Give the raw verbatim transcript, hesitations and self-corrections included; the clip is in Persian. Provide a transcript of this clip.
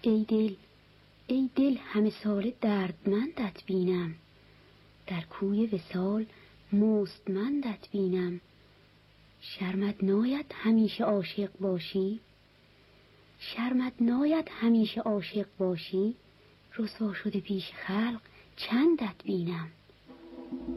ای دل ای دل همه ساله دردمندت بینم، در کوی وصال مستمندت بینم. شرمت ناید همیشه عاشق باشی، شرمت ناید همیشه عاشق باشی، رسوا شده پیش خلق چندت بینم.